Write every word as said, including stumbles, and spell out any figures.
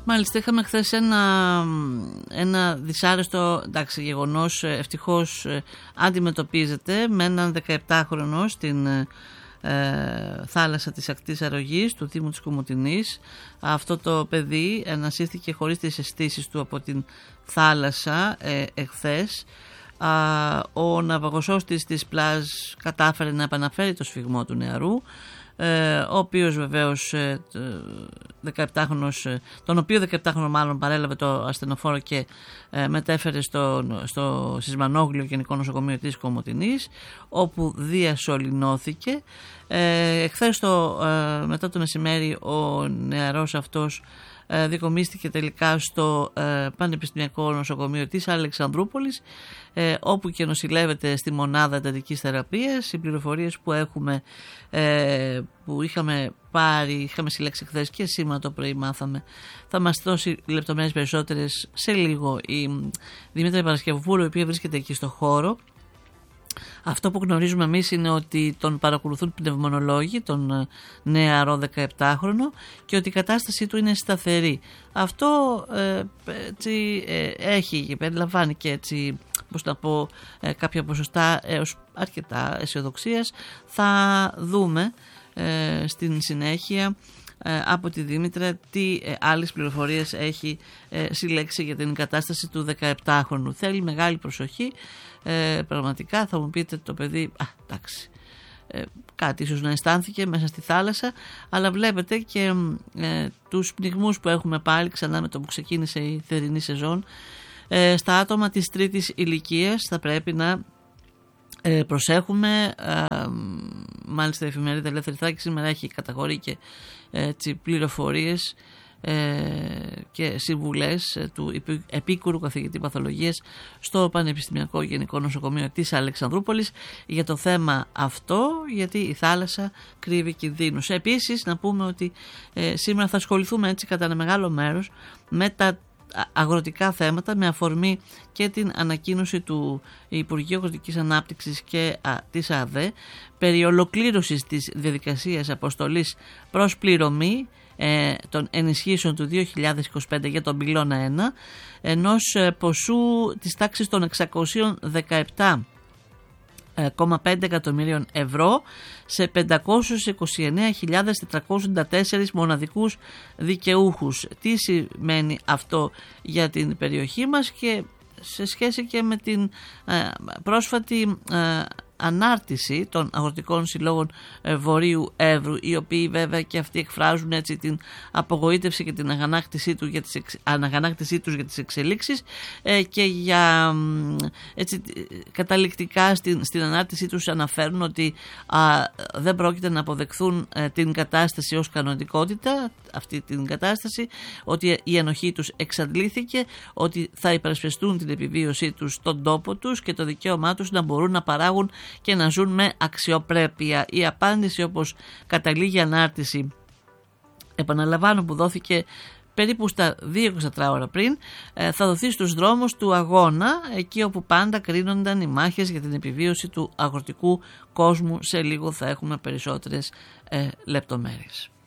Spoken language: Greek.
Μάλιστα, είχαμε χθες ένα, ένα δυσάρεστο εντάξει, γεγονός, ευτυχώς αντιμετωπίζεται με έναν δεκαεπτάχρονο στην ε, θάλασσα της ακτής Αρρωγής του Δήμου της Κομοτηνής. Αυτό το παιδί ανασύρθηκε χωρίς τις αισθήσεις του από την θάλασσα ε, εχθές. Α, ο ναυαγοσώστης της πλάζ κατάφερε να επαναφέρει το σφιγμό του νεαρού, ε, ο οποίος βεβαίως ε, δεκαεπτάχρονος, τον οποίο δεκαεπτάχρονο μάλλον παρέλαβε το ασθενοφόρο και ε, μετέφερε στο, στο Σισμανόγλιο Γενικό Νοσοκομείο της Κομοτηνής, όπου διασωληνώθηκε. Ε, εχθές το, ε, μετά το μεσημέρι ο νεαρός αυτός ε, δικομίστηκε τελικά στο ε, Πανεπιστημιακό Νοσοκομείο της Αλεξανδρούπολης, ε, όπου και νοσηλεύεται στη μονάδα εντατικής θεραπείας. Οι πληροφορίες που έχουμε, ε, που είχαμε πάρει, είχαμε συλλέξει χθες και σήμερα το πρωί μάθαμε, θα μας δώσει λεπτομέρειες περισσότερες σε λίγο η Δημήτρια Παρασκευοπούλου, η οποία βρίσκεται εκεί στο χώρο. Αυτό που γνωρίζουμε εμείς είναι ότι τον παρακολουθούν πνευμονολόγοι, τον νεαρό δεκαεπτάχρονο, και ότι η κατάστασή του είναι σταθερή. Αυτό ε, έτσι, ε, έχει, περιλαμβάνει και έτσι, πώς να πω, ε, κάποια ποσοστά έως αρκετά αισιοδοξίας. Θα δούμε ε, στην συνέχεια από τη Δήμητρα τι ε, άλλες πληροφορίες έχει ε, συλλέξει για την κατάσταση του δεκαεπτάχρονου. Θέλει μεγάλη προσοχή, ε, πραγματικά. Θα μου πείτε, το παιδί, α, εντάξει, ε, κάτι ίσως να αισθάνθηκε μέσα στη θάλασσα, αλλά βλέπετε και ε, τους πνιγμούς που έχουμε πάλι ξανά με το που ξεκίνησε η θερινή σεζόν. Ε, στα άτομα της τρίτης ηλικίας θα πρέπει να Ε, προσέχουμε. ε, μάλιστα η εφημερίδα Ελεύθερη Θράκη σήμερα έχει καταχωρεί και έτσι, πληροφορίες ε, και συμβουλές ε, του επίκουρου καθηγητή παθολογίας στο Πανεπιστημιακό Γενικό Νοσοκομείο της Αλεξανδρούπολης για το θέμα αυτό, γιατί η θάλασσα κρύβει κινδύνους. Επίσης να πούμε ότι ε, σήμερα θα ασχοληθούμε έτσι κατά ένα μεγάλο μέρος με τα αγροτικά θέματα, με αφορμή και την ανακοίνωση του Υπουργείου Αγροτικής Ανάπτυξης και α, της ΑΔΕ περί ολοκλήρωσης της διαδικασίας αποστολής προς πληρωμή ε, των ενισχύσεων του δύο χιλιάδες είκοσι πέντε για τον πυλώνα ένα, ενός ε, ποσού της τάξης των εξακόσια δεκαεπτά κόμμα πέντε εκατομμυρίων ευρώ σε πεντακόσιες είκοσι εννέα χιλιάδες τετρακόσιους ογδόντα τέσσερις μοναδικούς δικαιούχους. Τι σημαίνει αυτό για την περιοχή μας και σε σχέση και με την ε, πρόσφατη ε, ανάρτηση των αγροτικών συλλόγων ε, Βορείου Εύρου, οι οποίοι βέβαια και αυτοί εκφράζουν έτσι την απογοήτευση και την αγανάκτησή, του για τις εξ, αναγανάκτησή τους για τις εξελίξεις ε, και για έτσι, καταληκτικά στην, στην ανάρτησή τους αναφέρουν ότι α, δεν πρόκειται να αποδεχθούν ε, την κατάσταση ως κανονικότητα, αυτή την κατάσταση, ότι η ενοχή τους εξαντλήθηκε, ότι θα υπερασπιστούν την επιβίωσή τους στον τόπο τους και το δικαίωμά τους να μπορούν να παράγουν και να ζουν με αξιοπρέπεια. Η απάντηση, όπως καταλήγει η ανάρτηση, επαναλαμβάνω, που δόθηκε περίπου στα δύο με είκοσι τέσσερις ώρα πριν, θα δοθεί στους δρόμους του αγώνα, εκεί όπου πάντα κρίνονταν οι μάχες για την επιβίωση του αγροτικού κόσμου. Σε λίγο θα έχουμε περισσότερες ε, λεπτομέρειες.